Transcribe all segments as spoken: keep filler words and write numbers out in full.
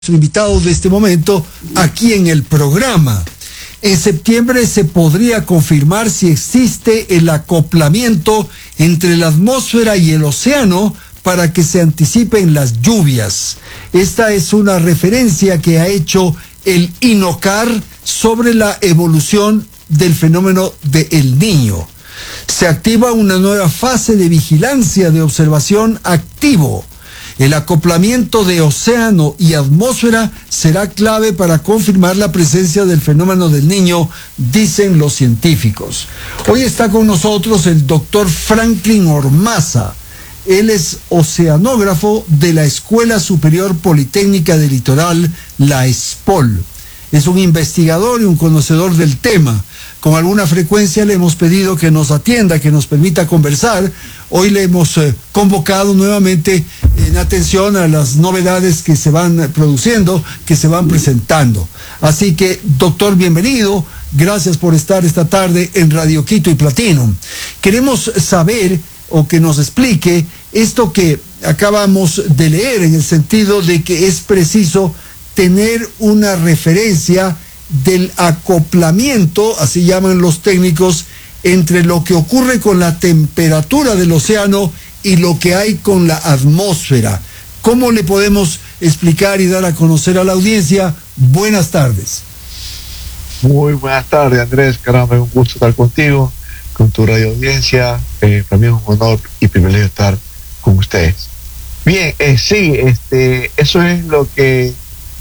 Nuestro invitado de este momento aquí en el programa. En septiembre se podría confirmar si existe el acoplamiento entre la atmósfera y el océano para que se anticipen las lluvias. Esta es una referencia que ha hecho el INOCAR sobre la evolución del fenómeno de El Niño. Se activa una nueva fase de vigilancia de observación activo. El acoplamiento de océano y atmósfera será clave para confirmar la presencia del fenómeno del Niño, dicen los científicos. Hoy está con nosotros el doctor Franklin Ormaza. Él es oceanógrafo de la Escuela Superior Politécnica del Litoral, la ESPOL. Es un investigador y un conocedor del tema. Con alguna frecuencia le hemos pedido que nos atienda, que nos permita conversar. Hoy le hemos eh, convocado nuevamente en atención a las novedades que se van produciendo, que se van presentando. Así que, doctor, bienvenido. Gracias por estar esta tarde en Radio Quito y Platinum. Queremos saber o que nos explique esto que acabamos de leer, en el sentido de que es preciso tener una referencia del acoplamiento, así llaman los técnicos, entre lo que ocurre con la temperatura del océano y lo que hay con la atmósfera. ¿Cómo le podemos explicar y dar a conocer a la audiencia? Buenas tardes. Muy buenas tardes, Andrés. Caramba, es un gusto estar contigo, con tu radio audiencia. Eh, para mí es un honor y privilegio estar con ustedes. Bien, eh, sí, este, eso es lo que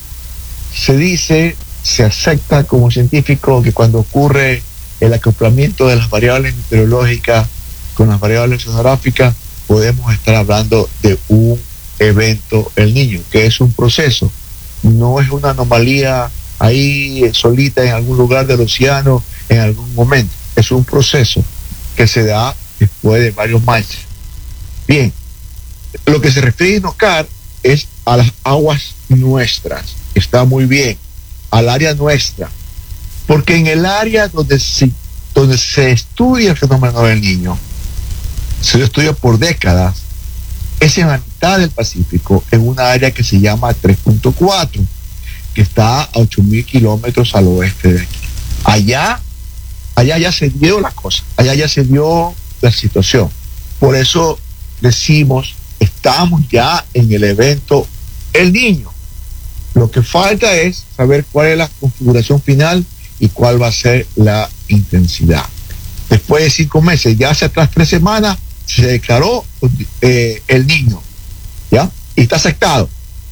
se dice, se acepta como científico, que cuando ocurre el acoplamiento de las variables meteorológicas con las variables oceanográficas, podemos estar hablando de un evento El Niño, que es un proceso, no es una anomalía ahí solita en algún lugar del océano en algún momento, es un proceso que se da después de varios meses. Bien, lo que se refiere a INOCAR es a las aguas nuestras, está muy bien, al área nuestra, porque en el área donde se, donde se estudia el fenómeno del Niño, se estudia por décadas, es en la mitad del Pacífico, en una área que se llama tres punto cuatro, que está a ocho mil kilómetros al oeste de aquí. Allá, allá ya se dio la cosa, allá ya se dio la situación. Por eso decimos, estamos ya en el evento El Niño. Lo que falta es saber cuál es la configuración final y cuál va a ser la intensidad. Después de cinco meses, ya hace atrás tres semanas, se declaró eh, El Niño, ¿ya? Y está aceptado.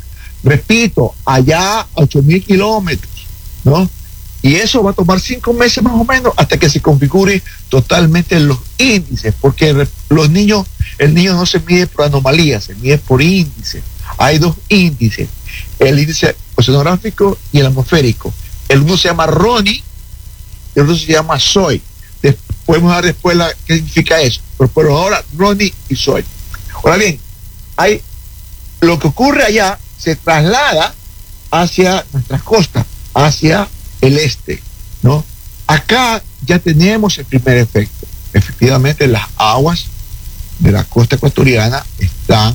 Repito, allá a ocho mil kilómetros, ¿no? Y eso va a tomar cinco meses más o menos hasta que se configure totalmente los índices, porque los niños, el niño no se mide por anomalías, se mide por índices. Hay dos índices, el índice oceanográfico y el atmosférico. El uno se llama Ronnie, el otro se llama Soy. Después, podemos dar después la, qué significa eso, pero por ahora Ronnie y Soy. Ahora bien, hay, lo que ocurre allá se traslada hacia nuestras costas, hacia el este, ¿no? Acá ya tenemos el primer efecto. Efectivamente, las aguas de la costa ecuatoriana están,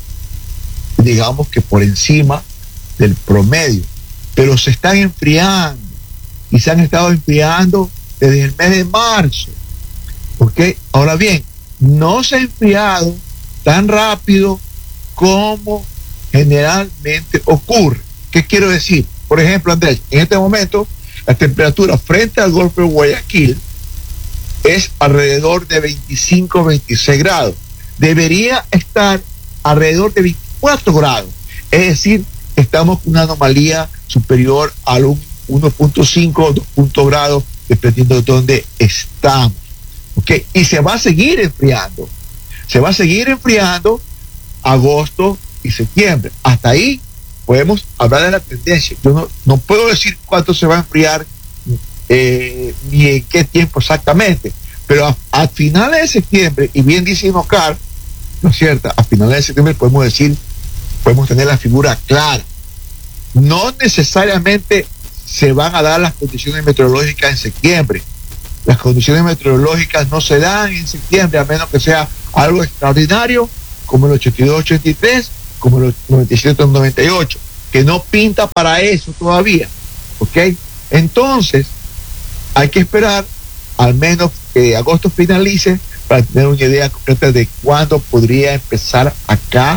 digamos que por encima del promedio, pero se están enfriando y se han estado enfriando desde el mes de marzo. ¿Ok? Ahora bien, no se ha enfriado tan rápido como generalmente ocurre. ¿Qué quiero decir? Por ejemplo, Andrés, en este momento la temperatura frente al Golfo de Guayaquil es alrededor de veinticinco a veintiséis grados. Debería estar alrededor de veinticuatro grados. Es decir, estamos con una anomalía superior al uno punto cinco o dos grados, dependiendo de dónde estamos. ¿Okay? Y se va a seguir enfriando. Se va a seguir enfriando agosto y septiembre. Hasta ahí podemos hablar de la tendencia. Yo no, no puedo decir cuánto se va a enfriar eh, ni en qué tiempo exactamente, pero a, a finales de septiembre, y bien dice INOCAR, ¿no es cierto? A finales de septiembre podemos decir, podemos tener la figura clara. No necesariamente se van a dar las condiciones meteorológicas en septiembre. Las condiciones meteorológicas no se dan en septiembre, a menos que sea algo extraordinario, como el ochenta y dos ochenta y tres, como el noventa y siete noventa y ocho. que no pinta para eso todavía, ¿ok? Entonces, hay que esperar al menos que agosto finalice para tener una idea concreta de cuándo podría empezar acá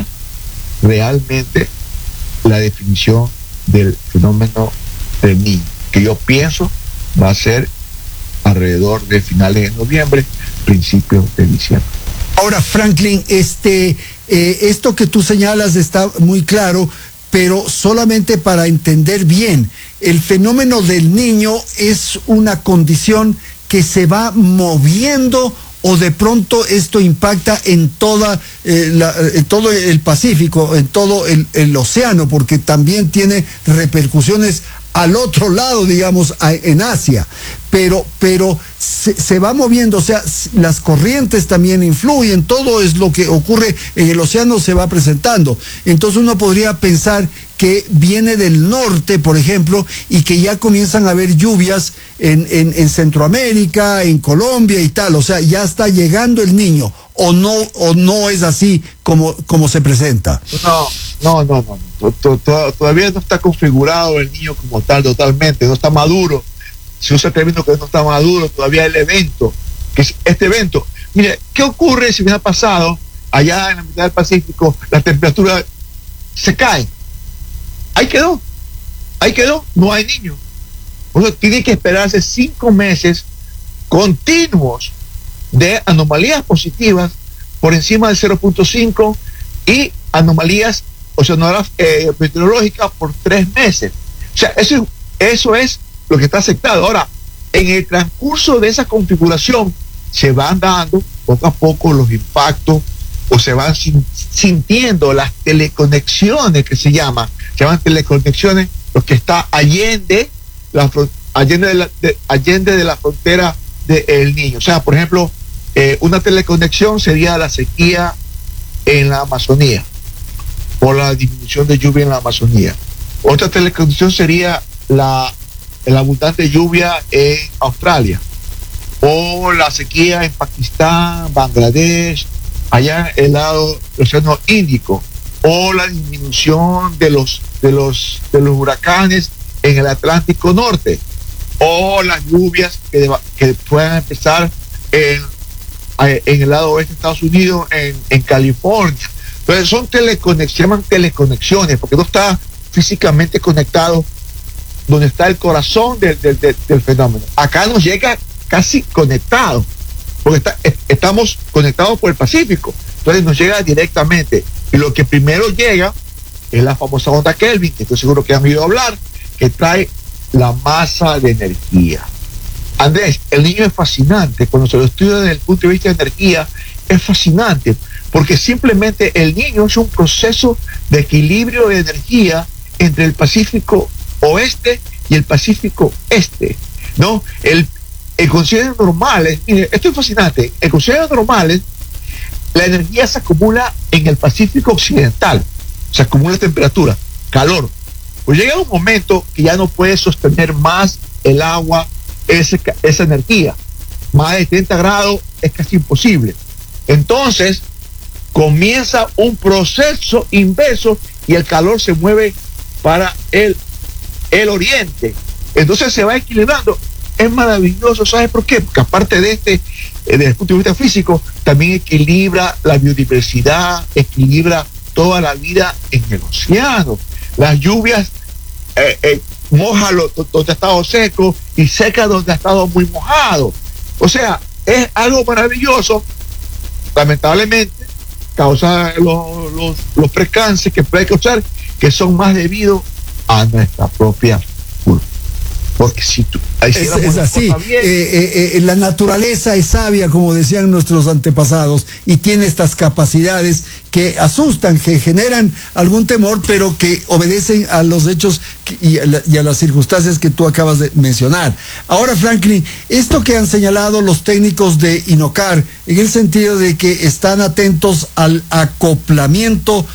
realmente la definición del fenómeno del niño, que yo pienso va a ser alrededor de finales de noviembre, principios de diciembre. Ahora, Franklin, este, eh, esto que tú señalas está muy claro, pero solamente para entender bien, el fenómeno del niño es una condición que se va moviendo, o de pronto esto impacta en toda eh, la, en todo el Pacífico, en todo el, el océano, porque también tiene repercusiones al otro lado, digamos, a, en Asia, pero, pero se, se va moviendo, o sea, las corrientes también influyen, todo es lo que ocurre en el océano se va presentando. Entonces uno podría pensar que viene del norte, por ejemplo, y que ya comienzan a haber lluvias en, en, en Centroamérica, en Colombia y tal, o sea, ya está llegando el niño, o no, o no es así como, como se presenta. No, no, no, no, no. Todavía no está configurado el niño como tal totalmente, no está maduro. Si usa el término que no está maduro, todavía el evento, que es este evento. Mire, ¿qué ocurre si me ha pasado allá en la mitad del Pacífico, la temperatura se cae? Ahí quedó, ahí quedó, no hay niño. Por eso tiene que esperarse cinco meses continuos de anomalías positivas por encima del cero punto cinco y anomalías oceanográficas eh, meteorológicas por tres meses. O sea, eso, eso es lo que está aceptado. Ahora, en el transcurso de esa configuración se van dando poco a poco los impactos o se van sin, sintiendo las teleconexiones que se llaman, se llaman teleconexiones, los que está allende la, allende de la, de, allende de la frontera del niño. O sea, por ejemplo, eh, una teleconexión sería la sequía en la Amazonía o la disminución de lluvia en la Amazonía. Otra teleconexión sería la, la abundante lluvia en Australia o la sequía en Pakistán, Bangladesh, allá en el lado del Océano Índico, o la disminución de los, de los, de los huracanes en el Atlántico Norte, o las lluvias que, deba, que puedan empezar en, en el lado oeste de Estados Unidos, en, en California. Entonces son teleconexiones, se llaman teleconexiones, porque no está físicamente conectado donde está el corazón del, del, del, del fenómeno. Acá nos llega casi conectado, porque está, estamos conectados por el Pacífico, entonces nos llega directamente, y lo que primero llega es la famosa onda Kelvin, que estoy seguro que han oído hablar, que trae la masa de energía. Andrés, el niño es fascinante, cuando se lo estudia desde el punto de vista de energía, es fascinante, porque simplemente el niño es un proceso de equilibrio de energía entre el Pacífico Oeste y el Pacífico Este, ¿no? El En condiciones normales, mire, esto es fascinante, en condiciones normales, la energía se acumula en el Pacífico Occidental, se acumula temperatura, calor. Pues llega un momento que ya no puede sostener más el agua, ese, esa energía. Más de treinta grados es casi imposible. Entonces, comienza un proceso inverso y el calor se mueve para el, el oriente. Entonces se va equilibrando. Es maravilloso, ¿sabes por qué? Porque aparte de este, eh, desde el punto de vista físico, también equilibra la biodiversidad, equilibra toda la vida en el océano. Las lluvias eh, eh, moja lo, donde ha estado seco y seca donde ha estado muy mojado. O sea, es algo maravilloso. Lamentablemente, causa los, los, los percances que puede causar, que son más debido a nuestra propia culpa. Porque si tú es, es así, bien, eh, eh, la naturaleza es sabia, como decían nuestros antepasados, y tiene estas capacidades que asustan, que generan algún temor, pero que obedecen a los hechos y a, la, y a las circunstancias que tú acabas de mencionar. Ahora, Franklin, esto que han señalado los técnicos de INOCAR, en el sentido de que están atentos al acoplamiento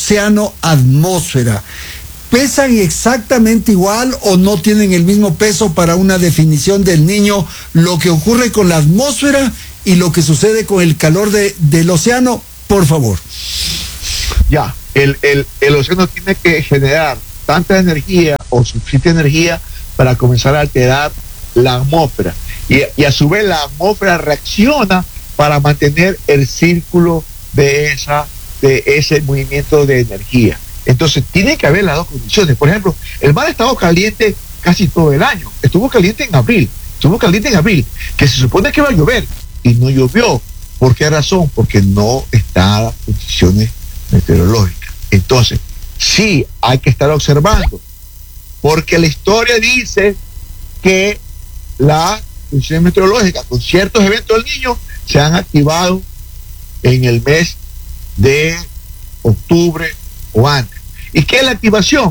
océano-atmósfera, ¿pesan exactamente igual o no tienen el mismo peso para una definición del niño lo que ocurre con la atmósfera y lo que sucede con el calor de, del océano? Por favor. Ya, el, el, el océano tiene que generar tanta energía o suficiente energía para comenzar a alterar la atmósfera. Y, y a su vez la atmósfera reacciona para mantener el círculo de, esa, de ese movimiento de energía. Entonces tiene que haber las dos condiciones. Por ejemplo, el mar ha estado caliente casi todo el año. Estuvo caliente en abril. Estuvo caliente en abril, que se supone que va a llover y no llovió. ¿Por qué razón? Porque no están las condiciones meteorológicas. Entonces, sí, hay que estar observando, porque la historia dice que las condiciones meteorológicas con ciertos eventos del Niño se han activado en el mes de octubre o antes. ¿Y qué es la activación?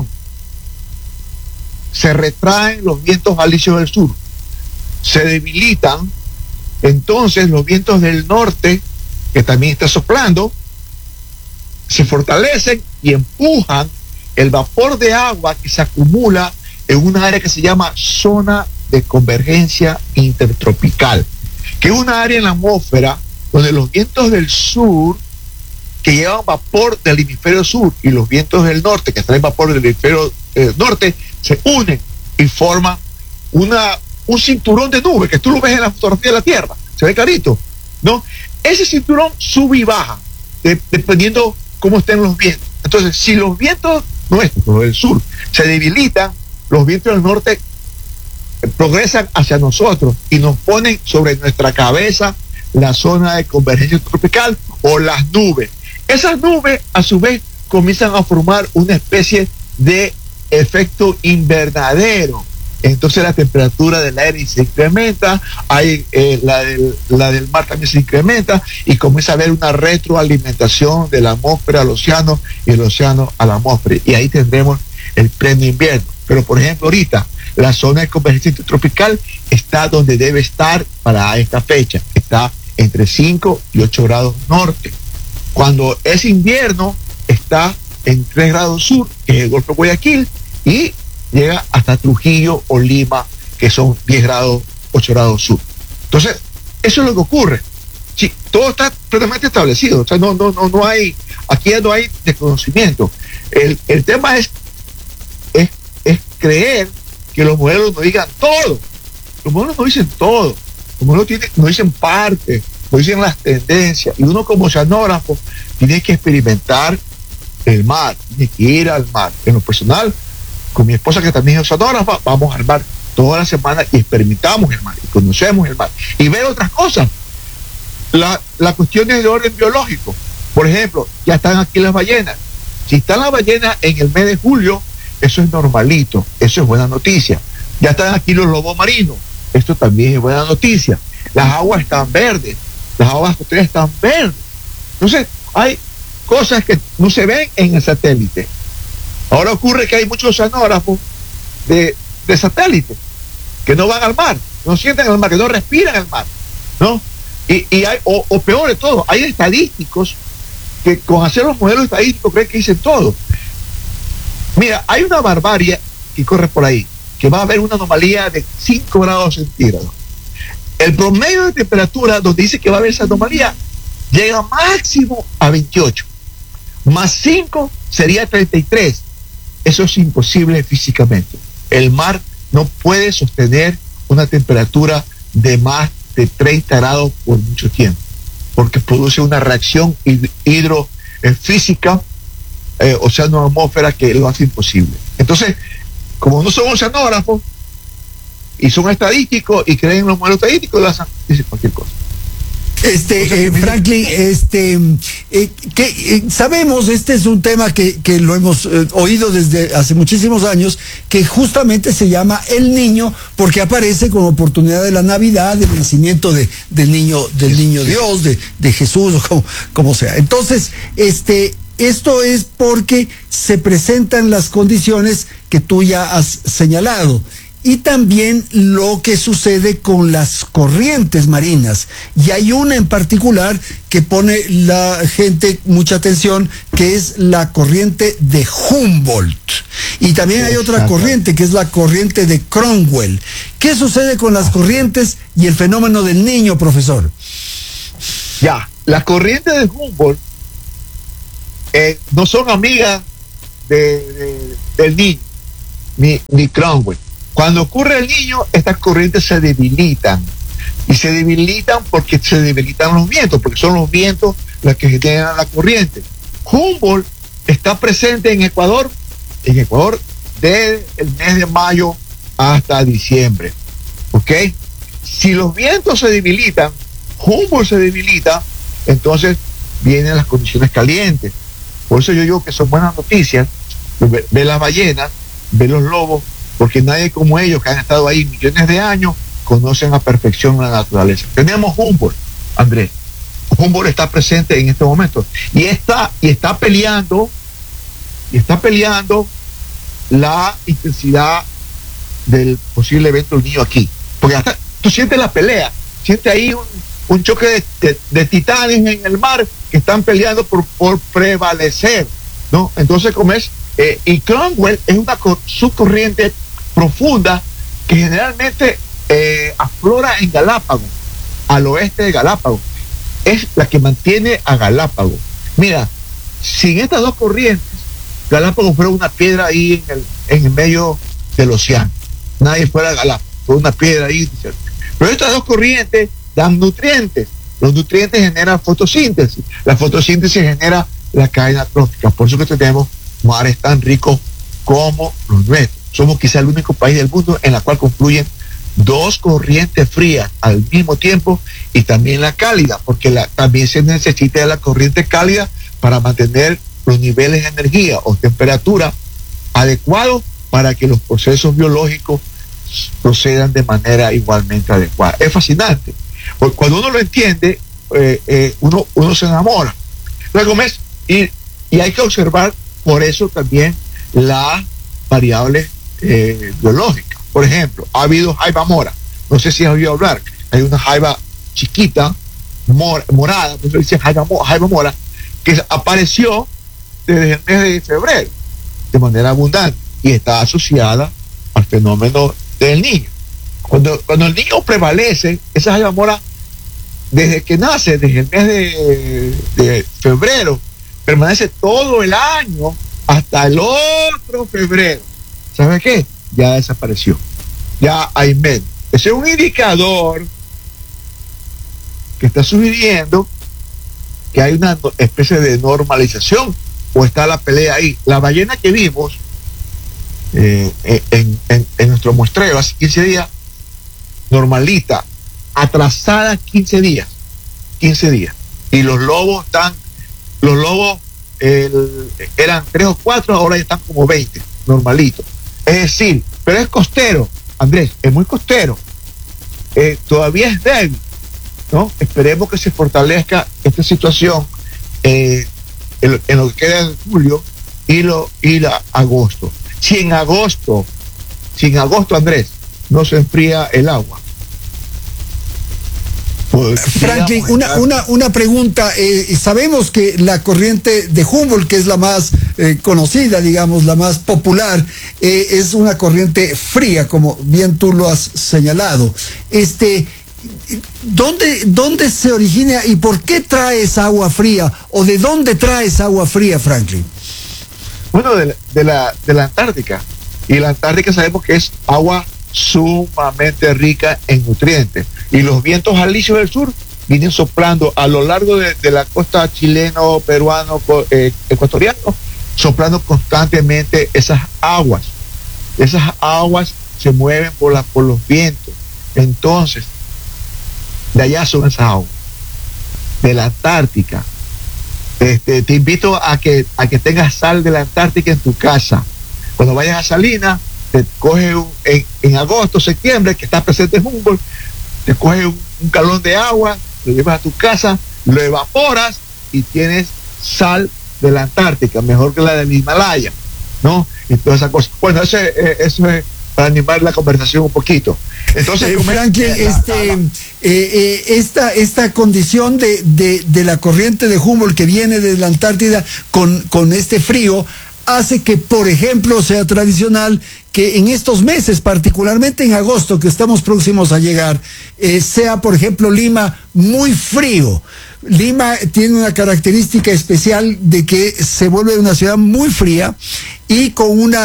Se retraen los vientos alisios del sur, se debilitan, entonces los vientos del norte, que también está soplando, se fortalecen y empujan el vapor de agua que se acumula en una área que se llama zona de convergencia intertropical, que es una área en la atmósfera donde los vientos del sur, que llevan vapor del hemisferio sur, y los vientos del norte, que traen vapor del hemisferio eh, norte, se unen y forman una, un cinturón de nubes, que tú lo ves en la fotografía de la Tierra, se ve clarito, ¿no? Ese cinturón sube y baja, de, dependiendo cómo estén los vientos. Entonces, si los vientos nuestros, los del sur, se debilitan, los vientos del norte progresan hacia nosotros y nos ponen sobre nuestra cabeza la zona de convergencia tropical o las nubes. Esas nubes, a su vez, comienzan a formar una especie de efecto invernadero. Entonces la temperatura del aire se incrementa, hay, eh, la, del, la del mar también se incrementa, y comienza a haber una retroalimentación de la atmósfera al océano y el océano a la atmósfera. Y ahí tendremos el pleno invierno. Pero, por ejemplo, ahorita la zona de convergencia intertropical está donde debe estar para esta fecha. Está entre cinco y ocho grados norte. Cuando es invierno, está en tres grados sur, que es el Golfo de Guayaquil, y llega hasta Trujillo o Lima, que son diez grados, ocho grados sur. Entonces, eso es lo que ocurre. Sí, todo está plenamente establecido. O sea, no, no, no, no hay, aquí no hay desconocimiento. El, el tema es, es, es creer que los modelos no digan todo. Los modelos no dicen todo. Los modelos tienen, no dicen parte, no dicen las tendencias. Y uno como oceanógrafo tiene que experimentar el mar, tiene que ir al mar. En lo personal, con mi esposa, que también es oceanógrafa, vamos al mar toda la semana y experimentamos el mar, y conocemos el mar, y ver otras cosas. La, la cuestión es de orden biológico. Por ejemplo, ya están aquí las ballenas. Si están las ballenas en el mes de julio, eso es normalito, eso es buena noticia. Ya están aquí los lobos marinos, esto también es buena noticia. Las aguas están verdes, las aguas costeras están verdes. Entonces, hay cosas que no se ven en el satélite. Ahora ocurre que hay muchos oceanógrafos de, de satélite que no van al mar, no sienten el mar, que no respiran el mar, ¿no? Y, y hay, o, o peor de todo, hay estadísticos que con hacer los modelos estadísticos creen que dicen todo. Mira, hay una barbarie que corre por ahí, que va a haber una anomalía de cinco grados centígrados. El promedio de temperatura donde dice que va a haber esa anomalía llega máximo a veintiocho, más cinco sería treinta y tres. Eso es imposible físicamente. El mar no puede sostener una temperatura de más de treinta grados por mucho tiempo, porque produce una reacción hidrofísica, eh, océano-atmósfera, que lo hace imposible. Entonces, como no son oceanógrafos y son estadísticos y creen en los modelos estadísticos, dicen cualquier cosa. Este, eh, Franklin, este, eh, que eh, sabemos, este es un tema que, que lo hemos eh, oído desde hace muchísimos años, que justamente se llama El Niño, porque aparece como oportunidad de la Navidad, del nacimiento de, del niño, del niño Dios, de, de Jesús, o como, como sea. Entonces, este, esto es porque se presentan las condiciones que tú ya has señalado. Y también lo que sucede con las corrientes marinas. Y hay una en particular que pone la gente mucha atención, que es la corriente de Humboldt. Y también hay otra corriente, que es la corriente de Cromwell. ¿Qué sucede con las corrientes y el fenómeno del Niño, profesor? Ya, las corrientes de Humboldt eh, no son amigas de, de, del Niño. ni, ni Cromwell. Cuando ocurre el Niño, estas corrientes se debilitan. Y se debilitan porque se debilitan los vientos, porque son los vientos los que generan la corriente. Humboldt está presente en Ecuador, en Ecuador desde el mes de mayo hasta diciembre. ¿Ok? Si los vientos se debilitan, Humboldt se debilita, entonces vienen las condiciones calientes. Por eso yo digo que son buenas noticias. Ve, ve las ballenas, ve los lobos, porque nadie como ellos, que han estado ahí millones de años, conocen a perfección la naturaleza. Tenemos Humboldt, Andrés. Humboldt está presente en este momento y está, y está peleando, y está peleando la intensidad del posible evento del Niño aquí. Porque hasta tú sientes la pelea, sientes ahí un, un choque de, de, de titanes en el mar que están peleando por, por prevalecer, ¿no? Entonces, como es, eh, y Cromwell es una subcorriente profunda que generalmente eh, aflora en Galápagos, al oeste de Galápagos. Es la que mantiene a Galápagos. Mira, sin estas dos corrientes, Galápagos fuera una piedra ahí en el, en el medio del océano. Nadie fuera a Galápagos, fue una piedra ahí. Pero estas dos corrientes dan nutrientes. Los nutrientes generan fotosíntesis. La fotosíntesis genera la cadena trófica. Por eso que tenemos mares tan ricos como los nuestros. Somos quizá el único país del mundo en la cual confluyen dos corrientes frías al mismo tiempo y también la cálida, porque la, también se necesita de la corriente cálida para mantener los niveles de energía o temperatura adecuados para que los procesos biológicos procedan de manera igualmente adecuada. Es fascinante, porque cuando uno lo entiende, eh, eh, uno, uno se enamora. Luego es, y, y hay que observar por eso también las variables eh, biológicas. Por ejemplo, ha habido jaiba mora, no sé si has oído hablar, hay una jaiba chiquita, mor, morada, por eso dice jaiba, jaiba mora, que apareció desde el mes de febrero de manera abundante y está asociada al fenómeno del Niño. Cuando, cuando el Niño prevalece, esa jaiba mora, desde que nace, desde el mes de, de febrero, permanece todo el año hasta el otro febrero. ¿Sabe qué? Ya desapareció. Ya hay menos. Ese es un indicador que está sugiriendo que hay una especie de normalización o está la pelea ahí. La ballena que vimos eh, en, en, en nuestro muestreo hace quince días, normalita, atrasada quince días. quince días. Y los lobos están, los lobos el, eran tres o cuatro, ahora ya están como veinte, normalitos. Es decir, pero es costero, Andrés, es muy costero. Eh, todavía es débil, ¿no? Esperemos que se fortalezca esta situación eh, en, en lo que queda de julio y, lo, y la, agosto. Si en agosto, si en agosto, Andrés, no se enfría el agua. Pues, Franklin, una, una, una pregunta. Eh, sabemos que la corriente de Humboldt, que es la más eh, conocida, digamos, la más popular, eh, es una corriente fría, como bien tú lo has señalado. Este, ¿dónde, ¿Dónde se origina y por qué trae esa agua fría? ¿O de dónde trae esa agua fría, Franklin? Bueno, de la, de la, de la Antártica. Y la Antártica sabemos que es agua sumamente rica en nutrientes. Y los vientos alisios del sur vienen soplando a lo largo de, de la costa chileno, peruano, eh, ecuatoriano, soplando constantemente esas aguas. Esas aguas se mueven por, la, por los vientos. Entonces, de allá son esas aguas. De la Antártica. Este, te invito a que, a que tengas sal de la Antártica en tu casa. Cuando vayas a Salinas, te coge un, en, en agosto, septiembre, que está presente en Humboldt, te coges un, un galón de agua, lo llevas a tu casa, lo evaporas y tienes sal de la Antártica, mejor que la del Himalaya, ¿no? Y todas esas cosas. Bueno, eso es, eso es para animar la conversación un poquito. Entonces, eh, Franklin, este, eh, eh, esta, esta condición de, de, de la corriente de Humboldt que viene de la Antártida con, con este frío, hace que, por ejemplo, sea tradicional que en estos meses, particularmente en agosto, que estamos próximos a llegar, eh, sea, por ejemplo, Lima muy frío. Lima tiene una característica especial de que se vuelve una ciudad muy fría y con una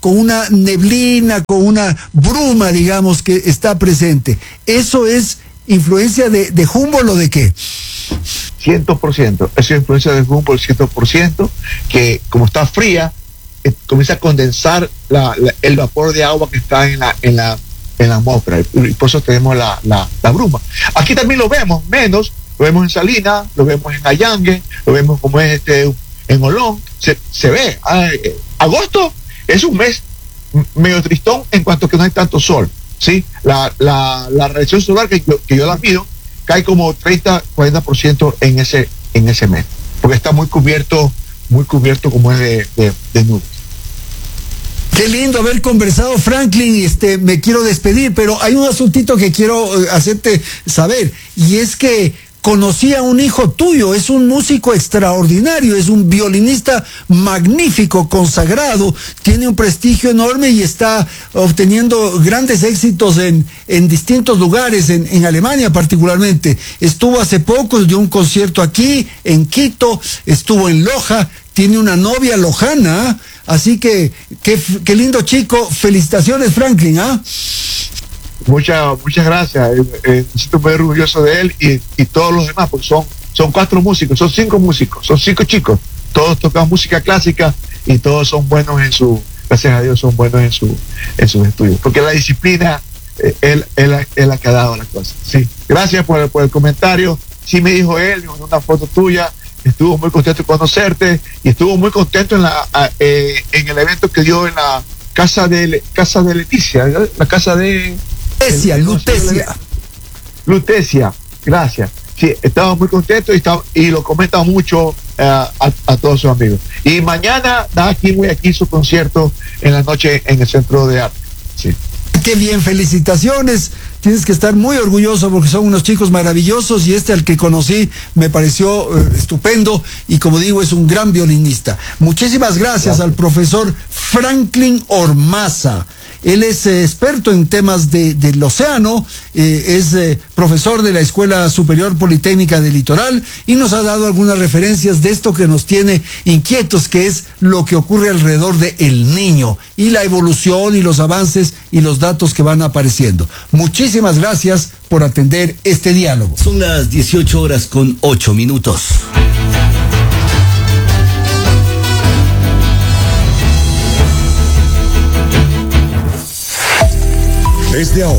con una neblina, con una bruma, digamos, que está presente. ¿Eso es influencia de, de Humboldt o de qué? cien por ciento. Eso es influencia de Humboldt, cien por ciento, que como está fría, eh, comienza a condensar la, la, el vapor de agua que está en la, en la, en la atmósfera, y por eso tenemos la, la, la bruma. Aquí también lo vemos menos, lo vemos en Salinas, lo vemos en Allangue, lo vemos como es este, en Olón, se, se ve. Ay, eh, agosto es un mes medio tristón en cuanto que no hay tanto sol, ¿sí? La, la, la radiación solar que yo, que yo la mido cae como treinta, cuarenta por ciento en ese, en ese mes, porque está muy cubierto, muy cubierto como es de, de, de nubes. Qué lindo haber conversado, Franklin. Este, me quiero despedir, pero hay un asuntito que quiero eh, hacerte saber, y es que conocí a un hijo tuyo, es un músico extraordinario, es un violinista magnífico, consagrado, tiene un prestigio enorme y está obteniendo grandes éxitos en, en distintos lugares, en, en Alemania particularmente. Estuvo hace poco, dio un concierto aquí, en Quito, estuvo en Loja, tiene una novia lojana, así que qué, qué lindo chico. Felicitaciones, Franklin, ¿ah? Muchas, muchas gracias. Eh, eh, me siento muy orgulloso de él y, y todos los demás, porque son, son cuatro músicos, son cinco músicos, son cinco chicos. Todos tocan música clásica y todos son buenos en su, gracias a Dios, son buenos en su, en sus estudios. Porque la disciplina, eh, él, él, él ha quedado la cosa. Sí. Gracias por, por el comentario. Sí me dijo él, me mandó una foto tuya. Estuvo muy contento de conocerte y estuvo muy contento en la, eh, en el evento que dio en la casa de casa de Leticia, la casa de Lutecia, Lutecia. Lutecia, gracias. Sí, estaba muy contento y, estaba, y lo comenta mucho uh, a, a todos sus amigos. Y mañana da aquí muy aquí su concierto en la noche en el Centro de Arte. Sí. Qué bien, felicitaciones. Tienes que estar muy orgulloso porque son unos chicos maravillosos y este al que conocí me pareció eh, estupendo y como digo es un gran violinista. Muchísimas gracias, gracias. al profesor Franklin Ormaza. Él es eh, experto en temas de, del océano, eh, es eh, profesor de la Escuela Superior Politécnica del Litoral y nos ha dado algunas referencias de esto que nos tiene inquietos, que es lo que ocurre alrededor de El Niño y la evolución y los avances y los datos que van apareciendo. Muchísimas gracias por atender este diálogo. Son las dieciocho horas con ocho minutos. Desde ahora.